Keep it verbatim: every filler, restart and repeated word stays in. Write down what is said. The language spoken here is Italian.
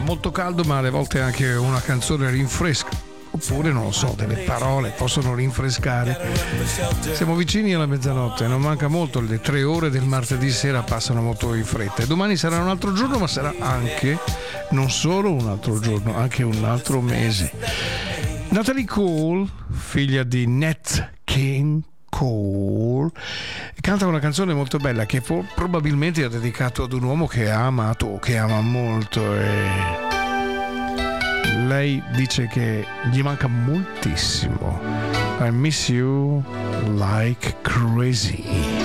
molto caldo, ma alle volte anche una canzone rinfresca. Oppure, non lo so, delle parole possono rinfrescare. Siamo vicini alla mezzanotte, non manca molto, le tre ore del martedì sera passano molto in fretta. E domani sarà un altro giorno, ma sarà anche, non solo un altro giorno, anche un altro mese. Natalie Cole, figlia di Nat King Cole, canta una canzone molto bella che probabilmente ha dedicato ad un uomo che ha amato o che ama molto, e lei dice che gli manca moltissimo. I miss you like crazy.